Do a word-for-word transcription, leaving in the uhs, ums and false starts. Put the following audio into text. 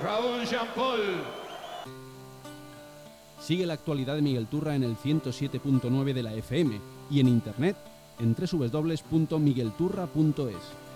Raúl Jean-Paul. Sigue la actualidad de Miguel Turra en el ciento siete punto nueve de la F M y en internet en doble u doble u doble u punto miguel turra punto es.